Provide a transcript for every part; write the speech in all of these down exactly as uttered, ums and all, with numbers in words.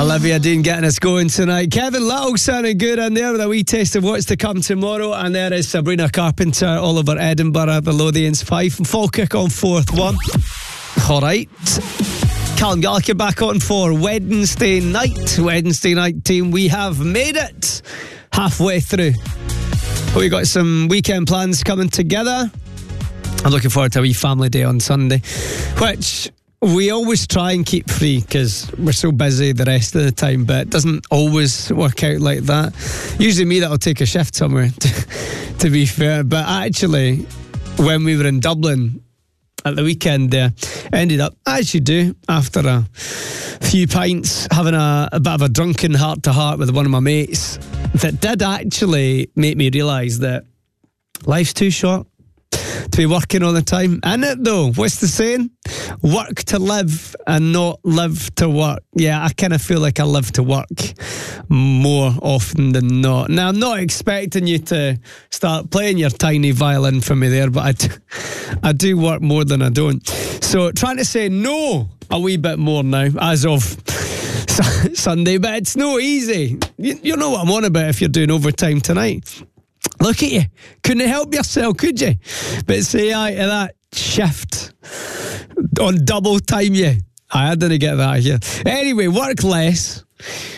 Olivia Dean getting us going tonight. Kevin Little sounding good in there with a wee taste of what's to come tomorrow. And there is Sabrina Carpenter, Oliver Edinburgh, the Lothians Fife, and Falkirk on fourth one. All right. Callum Gallagher back on for Wednesday night. Wednesday night team, we have made it halfway through. We got some weekend plans coming together. I'm looking forward to a wee family day on Sunday, which we always try and keep free because we're so busy the rest of the time, but it doesn't always work out like that. Usually me that'll take a shift somewhere, to, to be fair. But actually, when we were in Dublin at the weekend there, ended up, as you do, after a few pints, having a, a bit of a drunken heart-to-heart with one of my mates that did actually make me realise that life's too short to be working all the time. Isn't it though? What's the saying? Work to live and not live to work. Yeah, I kind of feel like I live to work more often than not. Now, I'm not expecting you to start playing your tiny violin for me there, but I do, I do work more than I don't. So trying to say no a wee bit more now as of Sunday, but it's no easy. You, you know what I'm on about if you're doing overtime tonight. Look at you. Couldn't help yourself, could you? But say aye to that shift on double time, yeah. I didn't get that here. Anyway, work less.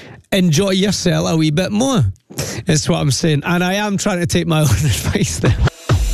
Enjoy yourself a wee bit more. Is what I'm saying. And I am trying to take my own advice there.